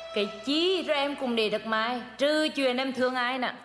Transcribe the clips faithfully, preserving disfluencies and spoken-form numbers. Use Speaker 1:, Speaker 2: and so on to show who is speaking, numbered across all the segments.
Speaker 1: Cái chi rồi em cùng để được mai, trừ chuyện em thương ai nè.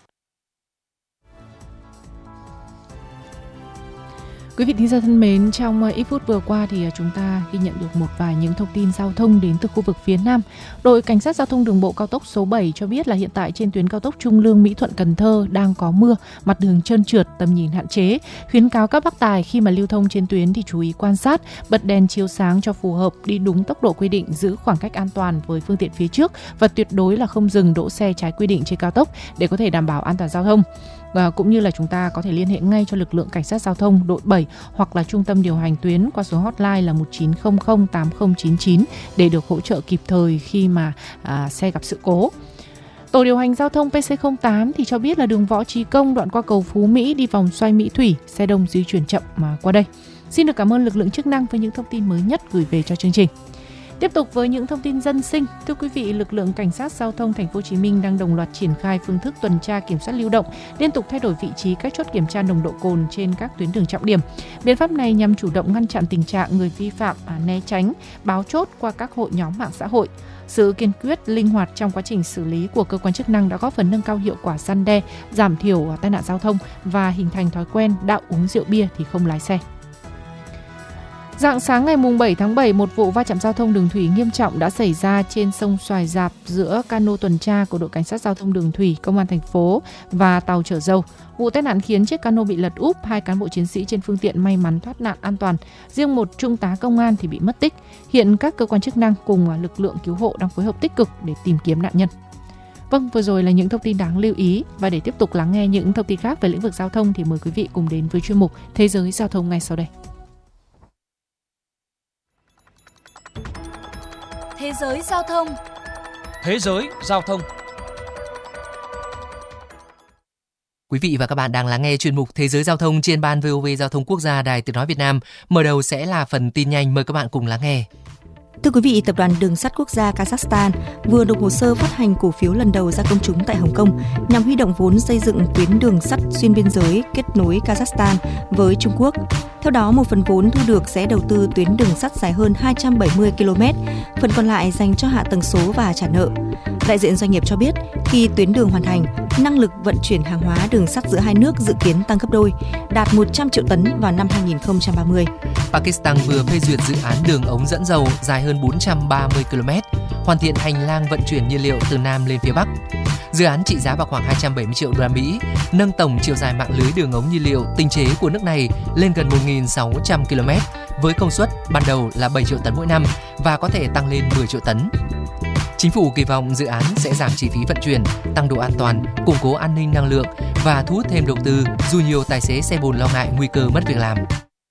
Speaker 2: Quý vị thính giả thân mến, trong ít phút vừa qua thì chúng ta ghi nhận được một vài những thông tin giao thông đến từ khu vực phía Nam. Đội Cảnh sát Giao thông Đường bộ cao tốc số bảy cho biết là hiện tại trên tuyến cao tốc Trung Lương Mỹ Thuận Cần Thơ đang có mưa, mặt đường trơn trượt, tầm nhìn hạn chế. Khuyến cáo các bác tài khi mà lưu thông trên tuyến thì chú ý quan sát, bật đèn chiếu sáng cho phù hợp, đi đúng tốc độ quy định, giữ khoảng cách an toàn với phương tiện phía trước và tuyệt đối là không dừng đỗ xe trái quy định trên cao tốc để có thể đảm bảo an toàn giao thông. Và cũng như là chúng ta có thể liên hệ ngay cho lực lượng Cảnh sát Giao thông đội bảy hoặc là trung tâm điều hành tuyến qua số hotline là một chín không không tám không chín chín để được hỗ trợ kịp thời khi mà à, xe gặp sự cố. Tổ điều hành giao thông pê xê không tám thì cho biết là đường Võ Trí Công đoạn qua cầu Phú Mỹ đi vòng xoay Mỹ Thủy, xe đông di chuyển chậm mà qua đây. Xin được cảm ơn lực lượng chức năng với những thông tin mới nhất gửi về cho chương trình. Tiếp tục với những thông tin dân sinh, thưa quý vị, lực lượng Cảnh sát Giao thông Thành phố Hồ Chí Minh đang đồng loạt triển khai phương thức tuần tra kiểm soát lưu động, liên tục thay đổi vị trí các chốt kiểm tra nồng độ cồn trên các tuyến đường trọng điểm. Biện pháp này nhằm chủ động ngăn chặn tình trạng người vi phạm à, né tránh, báo chốt qua các hội nhóm mạng xã hội. Sự kiên quyết, linh hoạt trong quá trình xử lý của cơ quan chức năng đã góp phần nâng cao hiệu quả răn đe, giảm thiểu tai nạn giao thông và hình thành thói quen đạo uống rượu bia thì không lái xe. Rạng sáng ngày bảy tháng bảy, một vụ va chạm giao thông đường thủy nghiêm trọng đã xảy ra trên sông Xoài Rạp giữa cano tuần tra của đội Cảnh sát Giao thông đường thủy Công an thành phố và tàu chở dầu. Vụ tai nạn khiến chiếc cano bị lật úp, hai cán bộ chiến sĩ trên phương tiện may mắn thoát nạn an toàn. Riêng một trung tá công an thì bị mất tích. Hiện các cơ quan chức năng cùng lực lượng cứu hộ đang phối hợp tích cực để tìm kiếm nạn nhân. Vâng, vừa rồi là những thông tin đáng lưu ý, và để tiếp tục lắng nghe những thông tin khác về lĩnh vực giao thông thì mời quý vị cùng đến với chuyên mục Thế giới giao thông ngay sau đây.
Speaker 3: Thế giới giao thông.
Speaker 4: Thế giới giao thông.
Speaker 5: Quý vị và các bạn đang lắng nghe chuyên mục Thế giới giao thông trên ban vê o vê Giao thông Quốc gia Đài Tiếng nói Việt Nam. Mở đầu sẽ là phần tin nhanh, mời các bạn cùng lắng nghe.
Speaker 3: Thưa quý vị, Tập đoàn Đường sắt Quốc gia Kazakhstan vừa nộp hồ sơ phát hành cổ phiếu lần đầu ra công chúng tại Hồng Kông nhằm huy động vốn xây dựng tuyến đường sắt xuyên biên giới kết nối Kazakhstan với Trung Quốc. Theo đó, một phần vốn thu được sẽ đầu tư tuyến đường sắt dài hơn hai trăm bảy mươi ki lô mét, phần còn lại dành cho hạ tầng số và trả nợ. Đại diện doanh nghiệp cho biết, khi tuyến đường hoàn thành, năng lực vận chuyển hàng hóa đường sắt giữa hai nước dự kiến tăng gấp đôi, đạt một trăm triệu tấn vào năm hai không ba mươi.
Speaker 5: Pakistan vừa phê duyệt dự án đường ống dẫn dầu dài hơn bốn trăm ba mươi ki lô mét, hoàn thiện hành lang vận chuyển nhiên liệu từ Nam lên phía Bắc. Dự án trị giá vào khoảng hai trăm bảy mươi triệu đô la Mỹ, nâng tổng chiều dài mạng lưới đường ống nhiên liệu tinh chế của nước này lên gần một nghìn sáu trăm ki lô mét, với công suất ban đầu là bảy triệu tấn mỗi năm và có thể tăng lên mười triệu tấn. Chính phủ kỳ vọng dự án sẽ giảm chi phí vận chuyển, tăng độ an toàn, củng cố an ninh năng lượng và thu hút thêm đầu tư, dù nhiều tài xế xe bồn lo ngại nguy cơ mất việc làm.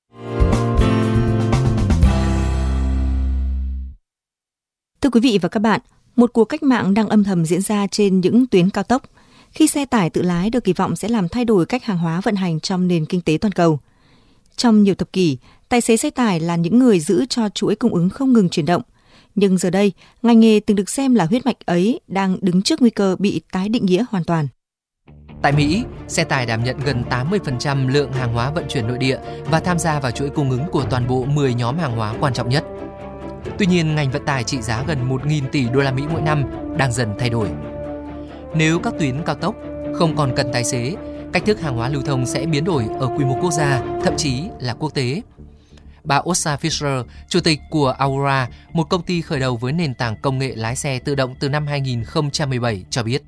Speaker 3: Thưa quý vị và các bạn, một cuộc cách mạng đang âm thầm diễn ra trên những tuyến cao tốc, khi xe tải tự lái được kỳ vọng sẽ làm thay đổi cách hàng hóa vận hành trong nền kinh tế toàn cầu. Trong nhiều thập kỷ, tài xế xe tải là những người giữ cho chuỗi cung ứng không ngừng chuyển động. Nhưng giờ đây, ngành nghề từng được xem là huyết mạch ấy đang đứng trước nguy cơ bị tái định nghĩa hoàn toàn.
Speaker 5: Tại Mỹ, xe tải đảm nhận gần tám mươi phần trăm lượng hàng hóa vận chuyển nội địa và tham gia vào chuỗi cung ứng của toàn bộ mười nhóm hàng hóa quan trọng nhất. Tuy nhiên, ngành vận tải trị giá gần một nghìn tỷ đô la Mỹ mỗi năm đang dần thay đổi. Nếu các tuyến cao tốc không còn cần tài xế, cách thức hàng hóa lưu thông sẽ biến đổi ở quy mô quốc gia, thậm chí là quốc tế. Bà Åsa Fischer, chủ tịch của Aurora, một công ty khởi đầu với nền tảng công nghệ lái xe tự động từ năm hai không một bảy cho biết.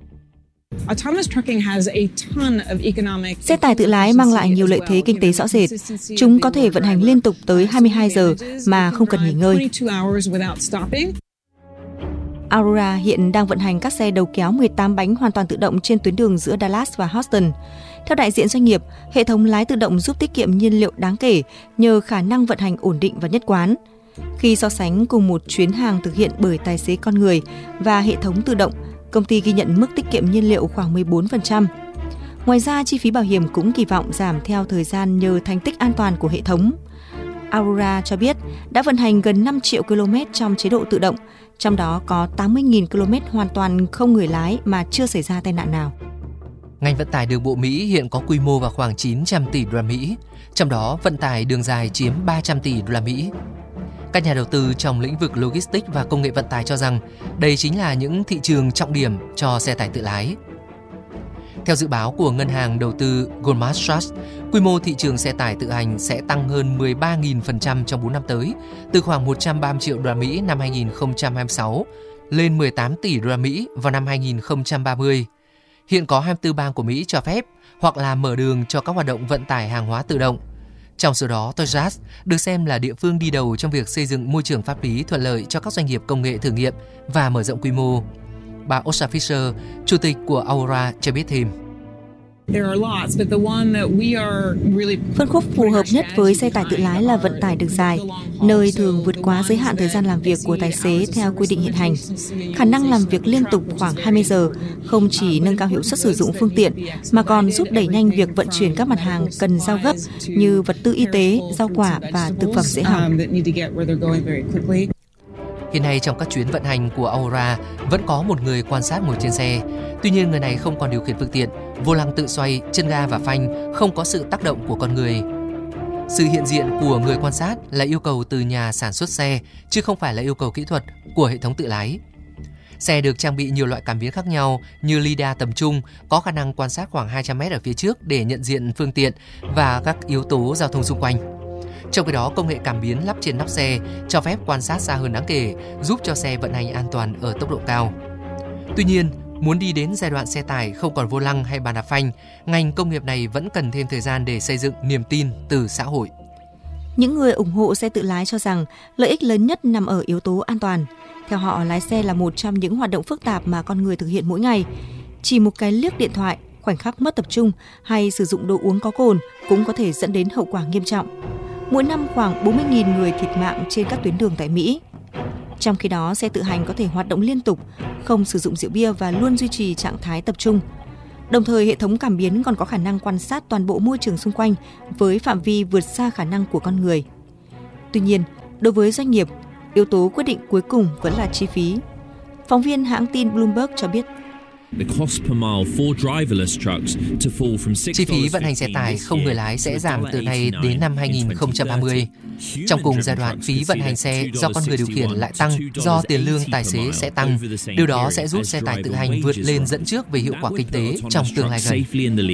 Speaker 3: Xe tải tự lái mang lại nhiều lợi thế kinh tế rõ rệt. Chúng có thể vận hành liên tục tới hai mươi hai giờ mà không cần nghỉ ngơi. Aurora hiện đang vận hành các xe đầu kéo mười tám bánh hoàn toàn tự động trên tuyến đường giữa Dallas và Houston. Theo đại diện doanh nghiệp, hệ thống lái tự động giúp tiết kiệm nhiên liệu đáng kể nhờ khả năng vận hành ổn định và nhất quán. Khi so sánh cùng một chuyến hàng thực hiện bởi tài xế con người và hệ thống tự động, công ty ghi nhận mức tiết kiệm nhiên liệu khoảng mười bốn phần trăm. Ngoài ra, chi phí bảo hiểm cũng kỳ vọng giảm theo thời gian nhờ thành tích an toàn của hệ thống. Aurora cho biết đã vận hành gần năm triệu ki lô mét trong chế độ tự động, trong đó có tám mươi nghìn ki lô mét hoàn toàn không người lái mà chưa xảy ra tai nạn nào.
Speaker 5: Ngành vận tải đường bộ Mỹ hiện có quy mô vào khoảng chín trăm tỷ đô la Mỹ, trong đó vận tải đường dài chiếm ba trăm tỷ đô la Mỹ. Các nhà đầu tư trong lĩnh vực logistics và công nghệ vận tải cho rằng đây chính là những thị trường trọng điểm cho xe tải tự lái. Theo dự báo của ngân hàng đầu tư Goldman Sachs, quy mô thị trường xe tải tự hành sẽ tăng hơn mười ba nghìn phần trăm trong bốn năm tới, từ khoảng một trăm ba mươi triệu đô la Mỹ năm hai nghìn không trăm hai mươi sáu lên mười tám tỷ đô la Mỹ vào năm hai nghìn không trăm ba mươi. Hiện có hai mươi tư bang của Mỹ cho phép hoặc là mở đường cho các hoạt động vận tải hàng hóa tự động. Trong số đó, Texas được xem là địa phương đi đầu trong việc xây dựng môi trường pháp lý thuận lợi cho các doanh nghiệp công nghệ thử nghiệm và mở rộng quy mô. Bà Osha Fisher, chủ tịch của Aura, cho biết thêm.
Speaker 3: Phân khúc phù hợp nhất với xe tải tự lái là vận tải đường dài, nơi thường vượt quá giới hạn thời gian làm việc của tài xế theo quy định hiện hành. Khả năng làm việc liên tục khoảng hai mươi giờ không chỉ nâng cao hiệu suất sử dụng phương tiện, mà còn giúp đẩy nhanh việc vận chuyển các mặt hàng cần giao gấp như vật tư y tế, rau quả và thực phẩm dễ hỏng.
Speaker 5: Hiện nay trong các chuyến vận hành của Aura vẫn có một người quan sát ngồi trên xe. Tuy nhiên người này không còn điều khiển phương tiện, vô lăng tự xoay, chân ga và phanh không có sự tác động của con người. Sự hiện diện của người quan sát là yêu cầu từ nhà sản xuất xe, chứ không phải là yêu cầu kỹ thuật của hệ thống tự lái. Xe được trang bị nhiều loại cảm biến khác nhau như lidar tầm trung, có khả năng quan sát khoảng hai trăm mét ở phía trước để nhận diện phương tiện và các yếu tố giao thông xung quanh. Trong khi đó, công nghệ cảm biến lắp trên nóc xe cho phép quan sát xa hơn đáng kể, giúp cho xe vận hành an toàn ở tốc độ cao. Tuy nhiên, muốn đi đến giai đoạn xe tải không còn vô lăng hay bàn đạp phanh, ngành công nghiệp này vẫn cần thêm thời gian để xây dựng niềm tin từ xã hội.
Speaker 3: Những người ủng hộ xe tự lái cho rằng lợi ích lớn nhất nằm ở yếu tố an toàn. Theo họ, lái xe là một trong những hoạt động phức tạp mà con người thực hiện mỗi ngày. Chỉ một cái liếc điện thoại, khoảnh khắc mất tập trung hay sử dụng đồ uống có cồn cũng có thể dẫn đến hậu quả nghiêm trọng. Mỗi năm khoảng bốn mươi nghìn người thiệt mạng trên các tuyến đường tại Mỹ. Trong khi đó, xe tự hành có thể hoạt động liên tục, không sử dụng rượu bia và luôn duy trì trạng thái tập trung. Đồng thời, hệ thống cảm biến còn có khả năng quan sát toàn bộ môi trường xung quanh với phạm vi vượt xa khả năng của con người. Tuy nhiên, đối với doanh nghiệp, yếu tố quyết định cuối cùng vẫn là chi phí. Phóng viên hãng tin Bloomberg cho biết,
Speaker 5: chi phí vận hành xe tải không người lái sẽ giảm từ nay đến năm hai nghìn không trăm ba mươi. Trong cùng giai đoạn, phí vận hành xe do con người điều khiển lại tăng do tiền lương tài xế sẽ tăng. Điều đó sẽ giúp xe tải tự hành vượt lên dẫn trước về hiệu quả kinh tế trong tương lai gần.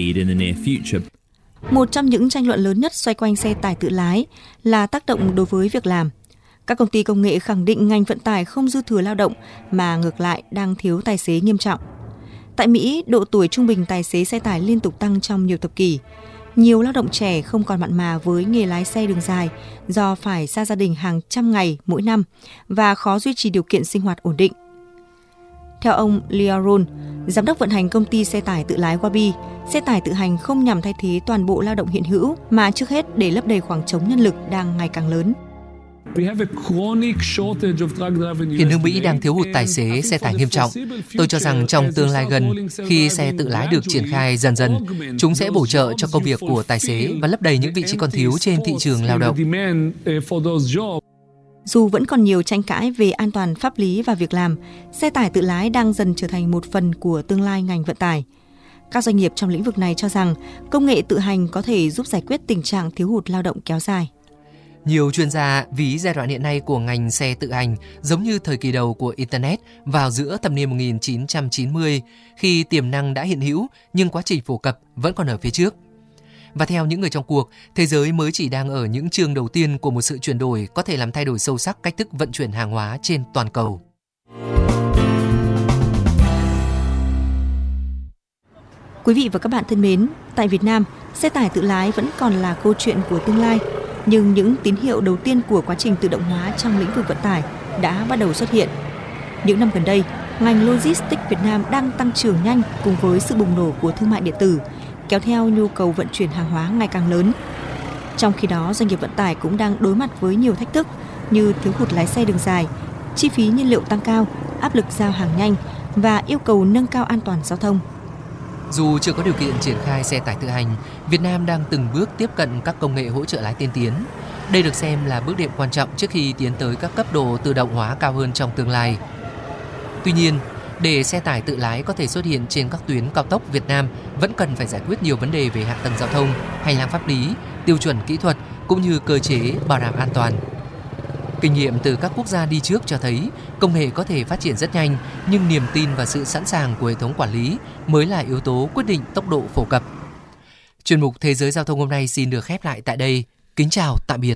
Speaker 3: Một trong những tranh luận lớn nhất xoay quanh xe tải tự lái là tác động đối với việc làm. Các công ty công nghệ khẳng định ngành vận tải không dư thừa lao động mà ngược lại đang thiếu tài xế nghiêm trọng. Tại Mỹ, độ tuổi trung bình tài xế xe tải liên tục tăng trong nhiều thập kỷ. Nhiều lao động trẻ không còn mặn mà với nghề lái xe đường dài do phải xa gia đình hàng trăm ngày mỗi năm và khó duy trì điều kiện sinh hoạt ổn định. Theo ông Leo Rohn, giám đốc vận hành công ty xe tải tự lái Wabi, xe tải tự hành không nhằm thay thế toàn bộ lao động hiện hữu mà trước hết để lấp đầy khoảng trống nhân lực đang ngày càng lớn.
Speaker 5: Hiện nước Mỹ đang thiếu hụt tài xế xe tải nghiêm trọng. Tôi cho rằng trong tương lai gần, khi xe tự lái được triển khai dần dần, chúng sẽ bổ trợ cho công việc của tài xế và lấp đầy những vị trí còn thiếu trên thị trường lao động.
Speaker 3: Dù vẫn còn nhiều tranh cãi về an toàn pháp lý và việc làm, xe tải tự lái đang dần trở thành một phần của tương lai ngành vận tải. Các doanh nghiệp trong lĩnh vực này cho rằng công nghệ tự hành có thể giúp giải quyết tình trạng thiếu hụt lao động kéo dài.
Speaker 5: Nhiều chuyên gia ví giai đoạn hiện nay của ngành xe tự hành giống như thời kỳ đầu của Internet vào giữa thập niên một nghìn chín trăm chín mươi, khi tiềm năng đã hiện hữu nhưng quá trình phổ cập vẫn còn ở phía trước. Và theo những người trong cuộc, thế giới mới chỉ đang ở những chương đầu tiên của một sự chuyển đổi có thể làm thay đổi sâu sắc cách thức vận chuyển hàng hóa trên toàn cầu.
Speaker 3: Quý vị và các bạn thân mến, tại Việt Nam, xe tải tự lái vẫn còn là câu chuyện của tương lai. Nhưng những tín hiệu đầu tiên của quá trình tự động hóa trong lĩnh vực vận tải đã bắt đầu xuất hiện. Những năm gần đây, ngành logistics Việt Nam đang tăng trưởng nhanh cùng với sự bùng nổ của thương mại điện tử, kéo theo nhu cầu vận chuyển hàng hóa ngày càng lớn. Trong khi đó, doanh nghiệp vận tải cũng đang đối mặt với nhiều thách thức như thiếu hụt lái xe đường dài, chi phí nhiên liệu tăng cao, áp lực giao hàng nhanh và yêu cầu nâng cao an toàn giao thông.
Speaker 5: Dù chưa có điều kiện triển khai xe tải tự hành, Việt Nam đang từng bước tiếp cận các công nghệ hỗ trợ lái tiên tiến. Đây được xem là bước đệm quan trọng trước khi tiến tới các cấp độ tự động hóa cao hơn trong tương lai. Tuy nhiên, để xe tải tự lái có thể xuất hiện trên các tuyến cao tốc Việt Nam vẫn cần phải giải quyết nhiều vấn đề về hạ tầng giao thông, hành lang pháp lý, tiêu chuẩn kỹ thuật cũng như cơ chế bảo đảm an toàn. Kinh nghiệm từ các quốc gia đi trước cho thấy công nghệ có thể phát triển rất nhanh, nhưng niềm tin và sự sẵn sàng của hệ thống quản lý mới là yếu tố quyết định tốc độ phổ cập. Chuyên mục Thế giới Giao thông hôm nay xin được khép lại tại đây. Kính chào, tạm biệt.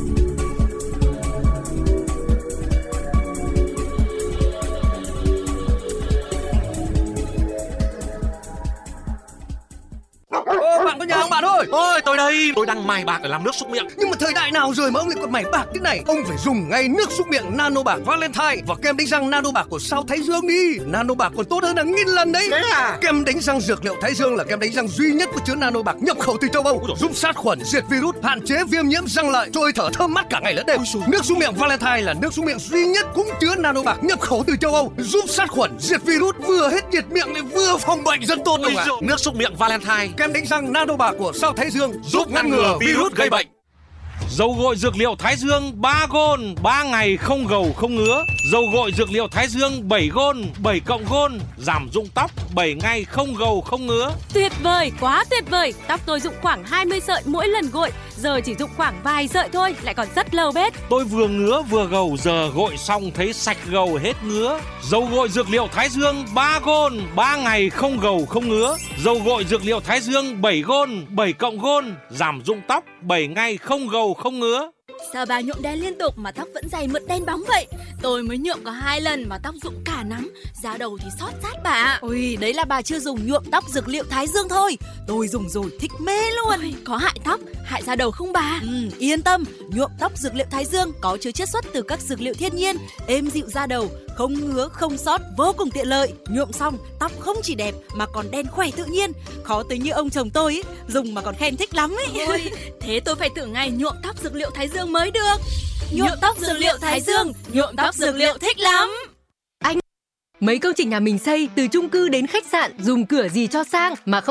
Speaker 6: Ô, bạn có nhà không bạn ơi?
Speaker 7: Ôi, tôi đây, tôi đang mài bạc để làm nước súc miệng.
Speaker 6: Nhưng mà thời đại nào rồi mà ông lại còn mài bạc thế này? Ông phải dùng ngay nước súc miệng Nano Bạc Valentine và kem đánh răng Nano Bạc của Sao Thái Dương đi. Nano Bạc còn tốt hơn hàng nghìn lần đấy.
Speaker 7: Thế à?
Speaker 6: Kem đánh răng dược liệu Thái Dương là kem đánh răng duy nhất có chứa Nano Bạc nhập khẩu từ châu Âu, giúp sát khuẩn, diệt virus, hạn chế viêm nhiễm răng lợi, trôi thở thơm mát cả ngày lẫn đêm. Nước súc miệng Valentine là nước súc miệng duy nhất cũng chứa Nano Bạc nhập khẩu từ châu Âu, giúp sát khuẩn, diệt virus, vừa hết nhiệt miệng lại vừa phòng bệnh, rất tốt luôn ạ.
Speaker 7: Nước súc miệng Valentine,
Speaker 6: kem đánh răng Nano Bạc của Sao Thái Dương giúp ngăn ngừa virus gây bệnh.
Speaker 4: Dầu gội dược liệu Thái Dương ba gôn, ba ngày không gầu không ngứa. Dầu gội dược liệu Thái Dương bảy gôn, bảy cộng gôn, giảm rụng tóc, bảy ngày không gầu không ngứa.
Speaker 8: Tuyệt vời, quá tuyệt vời. Tóc tôi rụng khoảng hai mươi sợi mỗi lần gội, giờ chỉ rụng khoảng vài sợi thôi, lại còn rất lâu bết.
Speaker 4: Tôi vừa ngứa vừa gầu, giờ gội xong thấy sạch gầu hết ngứa. Dầu gội dược liệu Thái Dương ba gôn, ba ngày không gầu không ngứa. Dầu gội dược liệu Thái Dương bảy gôn, bảy cộng gôn, giảm rụng tóc, bảy ngày không gầu không ngứa.
Speaker 8: Sao bà nhuộm đen liên tục mà tóc vẫn dày mượt đen bóng vậy? Tôi mới nhuộm có hai lần mà tóc rụng cả nắm, da đầu thì xót rát bà.
Speaker 9: Ôi, đấy là bà chưa dùng nhuộm tóc dược liệu Thái Dương thôi. Tôi dùng rồi thích mê luôn.
Speaker 8: Ôi, có hại tóc, hại da đầu không bà?
Speaker 9: Ừ, yên tâm, nhuộm tóc dược liệu Thái Dương có chứa chiết xuất từ các dược liệu thiên nhiên, êm dịu da đầu, không ngứa, không xót, vô cùng tiện lợi. Nhuộm xong, tóc không chỉ đẹp mà còn đen khỏe tự nhiên. Khó tính như ông chồng tôi ý, dùng mà còn khen thích lắm ấy.
Speaker 8: Ôi, thế tôi phải thử ngày nhuộm tóc dược liệu Thái Dương mới được. Nhuộm tóc dược liệu Thái Dương, nhuộm tóc dược liệu thích lắm.
Speaker 10: Anh, mấy công trình nhà mình xây từ chung cư đến khách sạn, dùng cửa gì cho sang mà không